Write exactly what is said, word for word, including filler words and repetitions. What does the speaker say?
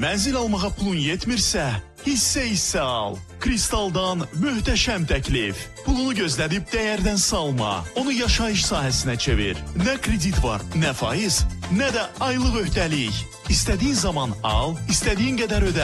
Mənzil almağa pulun yetmirsə, hissə-hissə al. Kristaldan möhtəşəm təklif. Pulunu gözlədib dəyərdən salma. Onu yaşayış sahəsinə çevir. Nə kredit var, nə faiz, nə də aylıq öhdəlik. İstədiyin zaman al, istədiyin qədər ödə.